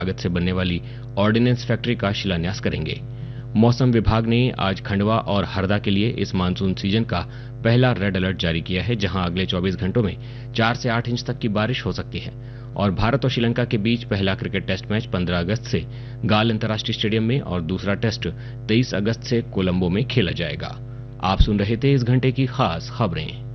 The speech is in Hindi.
लागत से बनने वाली ऑर्डिनेंस फैक्ट्री का शिलान्यास करेंगे। मौसम विभाग ने आज खंडवा और हरदा के लिए इस मानसून सीजन का पहला रेड अलर्ट जारी किया है, जहां अगले 24 घंटों में 4 से 8 इंच तक की बारिश हो सकती है। और भारत और श्रीलंका के बीच पहला क्रिकेट टेस्ट मैच 15 अगस्त से गाल अंतर्राष्ट्रीय स्टेडियम में और दूसरा टेस्ट 23 अगस्त से कोलंबो में खेला जाएगा। आप सुन रहे थे इस घंटे की खास खबरें।